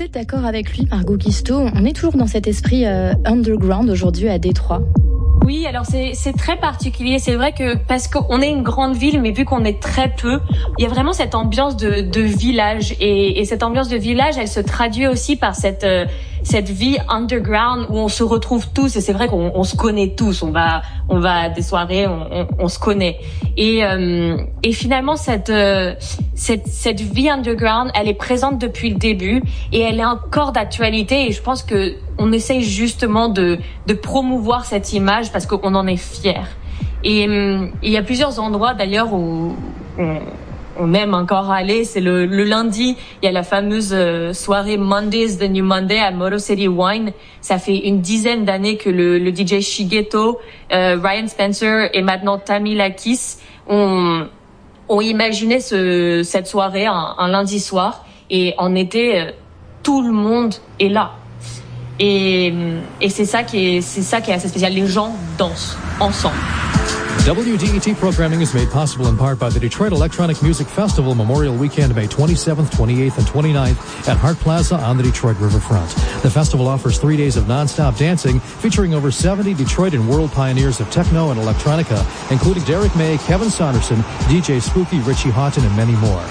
êtes d'accord avec lui, Margot Guisto? On est toujours dans cet esprit underground aujourd'hui à Détroit. Oui, alors c'est très particulier. C'est vrai que parce qu'on est une grande ville, mais vu qu'on est très peu, il y a vraiment cette ambiance de village. Et cette ambiance de village, elle se traduit aussi par cette vie underground où on se retrouve tous. Et c'est vrai qu'on se connaît tous. On va à des soirées, on se connaît. Et finalement cette vie underground, elle est présente depuis le début et elle est encore d'actualité. Et je pense que on essaye justement de promouvoir cette image parce qu'on en est fiers. Et il y a plusieurs endroits d'ailleurs où on aime encore aller. C'est le lundi, il y a la fameuse soirée Mondays the New Monday à Motor City Wine. Ça fait une dizaine d'années que le DJ Shigeto, Ryan Spencer et maintenant Tammy Lakis ont imaginé cette soirée un lundi soir. Et en été, tout le monde est là. Et c'est ça qui est assez spécial. Les gens dansent ensemble. WDET programming is made possible in part by the Detroit Electronic Music Festival Memorial Weekend, May 27th, 28th, and 29th at Hart Plaza on the Detroit Riverfront. The festival offers 3 days of non-stop dancing featuring over 70 Detroit and world pioneers of techno and electronica, including Derek May, Kevin Saunderson, DJ Spooky, Richie Houghton, and many more.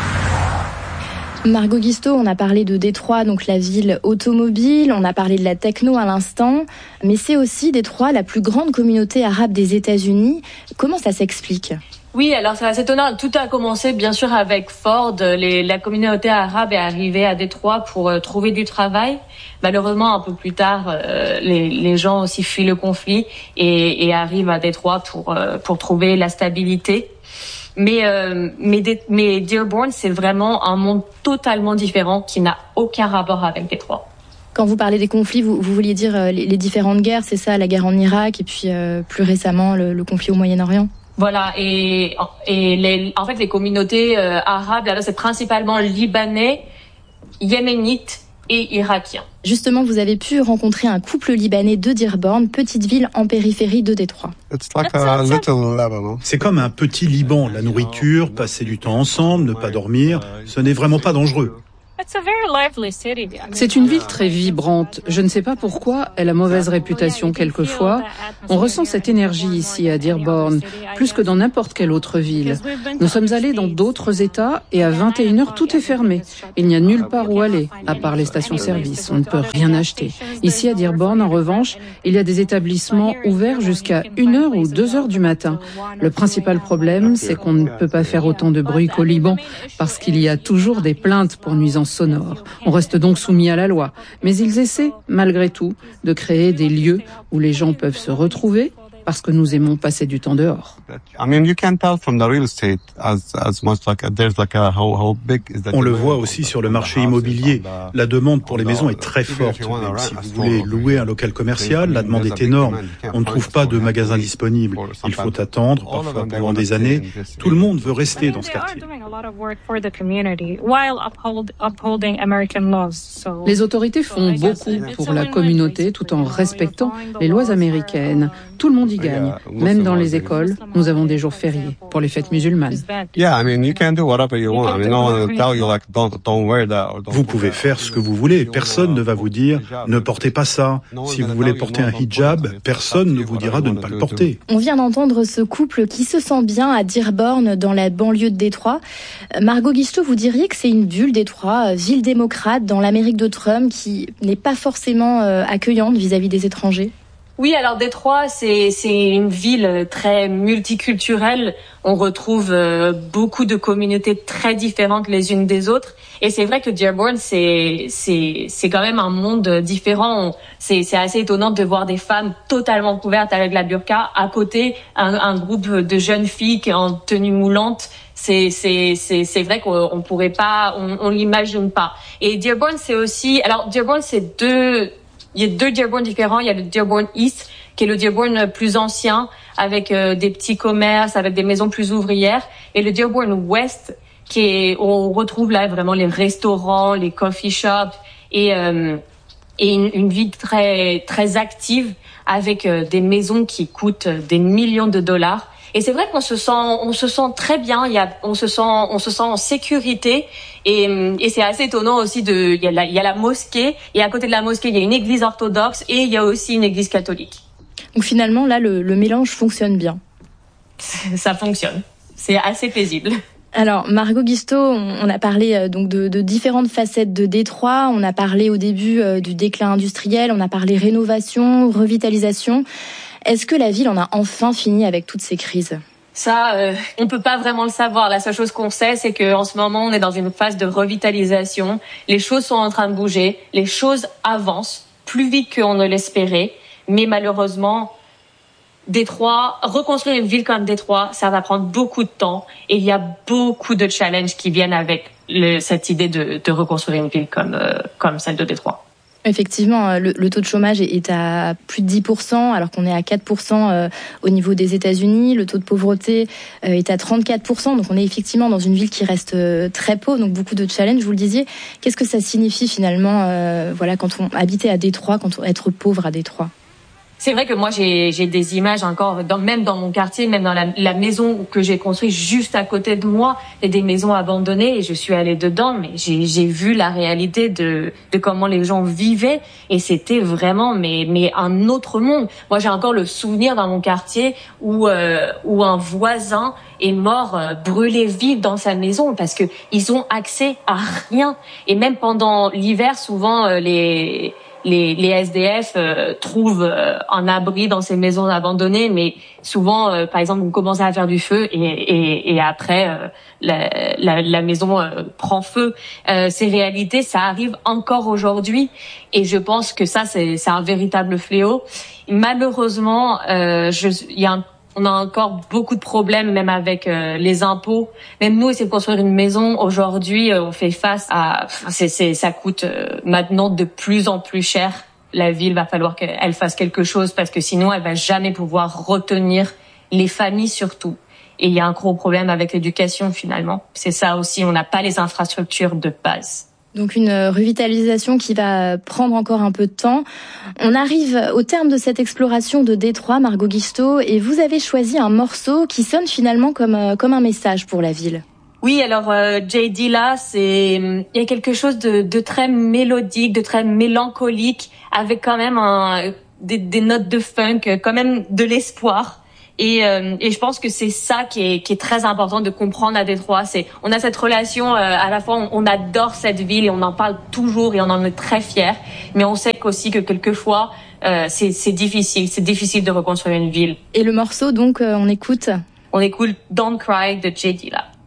Margot Guisto, on a parlé de Détroit, donc la ville automobile, on a parlé de la techno à l'instant, mais c'est aussi Détroit la plus grande communauté arabe des États-Unis. Comment ça s'explique ? Oui, alors c'est assez étonnant. Tout a commencé bien sûr avec Ford. La communauté arabe est arrivée à Détroit pour trouver du travail. Malheureusement, un peu plus tard, les gens aussi fuient le conflit et arrivent à Détroit pour trouver la stabilité. Mais Dearborn, c'est vraiment un monde totalement différent qui n'a aucun rapport avec Détroit. Quand vous parlez des conflits, vous vouliez dire les différentes guerres, c'est ça, la guerre en Irak et puis plus récemment le conflit au Moyen-Orient ? Voilà, en fait, les communautés arabes, là, c'est principalement libanais, yéménites et irakiens. Justement, vous avez pu rencontrer un couple libanais de Dearborn, petite ville en périphérie de Détroit. C'est comme un petit Liban, la nourriture, passer du temps ensemble, ne pas dormir, ce n'est vraiment pas dangereux. C'est une ville très vibrante. Je ne sais pas pourquoi elle a mauvaise réputation quelquefois. On ressent cette énergie ici à Dearborn, plus que dans n'importe quelle autre ville. Nous sommes allés dans d'autres États et à 21h, tout est fermé. Il n'y a nulle part où aller, à part les stations-service. On ne peut rien acheter. Ici à Dearborn, en revanche, il y a des établissements ouverts jusqu'à 1h ou 2h du matin. Le principal problème, c'est qu'on ne peut pas faire autant de bruit qu'au Liban, parce qu'il y a toujours des plaintes pour nuisances sonores. On reste donc soumis à la loi. Mais ils essaient, malgré tout, de créer des lieux où les gens peuvent se retrouver parce que nous aimons passer du temps dehors. On le voit aussi sur le marché immobilier. La demande pour les maisons est très forte. Même si vous voulez louer un local commercial, la demande est énorme. On ne trouve pas de magasins disponibles. Il faut attendre, parfois pendant des années. Tout le monde veut rester dans ce quartier. Les autorités font beaucoup pour la communauté tout en respectant les lois américaines. Tout le monde y gagne. Même dans les écoles, nous avons des jours fériés pour les fêtes musulmanes. Vous pouvez faire ce que vous voulez. Personne ne va vous dire « ne portez pas ça ». Si vous voulez porter un hijab, personne ne vous dira de ne pas le porter. On vient d'entendre ce couple qui se sent bien à Dearborn, dans la banlieue de Détroit. Margot Guisto, vous diriez que c'est une bulle, Détroit, ville démocrate dans l'Amérique de Trump, qui n'est pas forcément accueillante vis-à-vis des étrangers ? Oui, alors Détroit, c'est une ville très multiculturelle. On retrouve beaucoup de communautés très différentes les unes des autres. Et c'est vrai que Dearborn, c'est quand même un monde différent. C'est assez étonnant de voir des femmes totalement couvertes avec la burqa. À côté, un groupe de jeunes filles qui en tenue moulante. C'est vrai qu'on pourrait pas, on l'imagine pas. Et Dearborn, c'est aussi, alors Dearborn, il y a deux Dearborn différents. Il y a le Dearborn East, qui est le Dearborn plus ancien, avec des petits commerces, avec des maisons plus ouvrières. Et le Dearborn West, on retrouve là vraiment les restaurants, les coffee shops et une vie très, très active avec des maisons qui coûtent des millions de dollars. Et c'est vrai qu'on se sent très bien. On se sent en sécurité. Et c'est assez étonnant aussi il y a la mosquée. Et à côté de la mosquée, il y a une église orthodoxe et il y a aussi une église catholique. Donc finalement, là, le mélange fonctionne bien. Ça fonctionne. C'est assez paisible. Alors, Margot Guisto, on a parlé donc de différentes facettes de Détroit. On a parlé au début du déclin industriel. On a parlé rénovation, revitalisation. Est-ce que la ville en a enfin fini avec toutes ces crises ? Ça, on peut pas vraiment le savoir. La seule chose qu'on sait, c'est qu'en ce moment, on est dans une phase de revitalisation. Les choses sont en train de bouger. Les choses avancent plus vite qu'on ne l'espérait. Mais malheureusement, reconstruire une ville comme Détroit, ça va prendre beaucoup de temps. Et il y a beaucoup de challenges qui viennent avec cette idée de reconstruire une ville comme celle de Détroit. Effectivement, le taux de chômage est à plus de 10%, alors qu'on est à 4% au niveau des États-Unis. Le taux de pauvreté est à 34%, donc on est effectivement dans une ville qui reste très pauvre, donc beaucoup de challenges, vous le disiez. Qu'est-ce que ça signifie finalement, quand on habitait à Détroit, être pauvre à Détroit ? C'est vrai que moi j'ai des images encore même dans mon quartier, même dans la maison que j'ai construite juste à côté de moi, il y a des maisons abandonnées et je suis allée dedans, mais j'ai vu la réalité de comment les gens vivaient et c'était vraiment mais un autre monde. Moi j'ai encore le souvenir dans mon quartier où un voisin est mort brûlé vif dans sa maison parce que ils ont accès à rien et même pendant l'hiver souvent les SDF trouvent un abri dans ces maisons abandonnées, mais souvent, par exemple, on commence à faire du feu et après la maison prend feu. Ces réalités, ça arrive encore aujourd'hui, et je pense que ça, c'est un véritable fléau. Malheureusement, on a encore beaucoup de problèmes, même avec les impôts. Même nous, essayer de construire une maison aujourd'hui, on fait face à. Ça coûte maintenant de plus en plus cher. La ville va falloir qu'elle fasse quelque chose parce que sinon, elle va jamais pouvoir retenir les familles surtout. Et il y a un gros problème avec l'éducation finalement. C'est ça aussi, on n'a pas les infrastructures de base. Donc une revitalisation qui va prendre encore un peu de temps. On arrive au terme de cette exploration de Détroit, Margot Guisto, et vous avez choisi un morceau qui sonne finalement comme un message pour la ville. Oui, alors J. Dilla, il y a quelque chose de très mélodique, de très mélancolique, avec quand même des notes de funk, quand même de l'espoir. Et je pense que c'est ça qui est très important de comprendre à Détroit. On a cette relation, à la fois on adore cette ville et on en parle toujours et on en est très fiers. Mais on sait aussi que quelquefois, c'est difficile de reconstruire une ville. Et le morceau, donc, on écoute Don't Cry de J. Dilla.